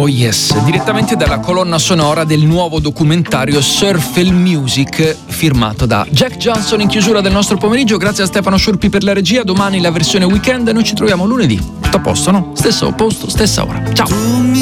Oh yes, direttamente dalla colonna sonora del nuovo documentario Surf Music, firmato da Jack Johnson, in chiusura del nostro pomeriggio. Grazie a Stefano Sciurpi per la regia. Domani la versione weekend, noi ci troviamo lunedì. Tutto a posto, no? Stesso posto, stessa ora. Ciao!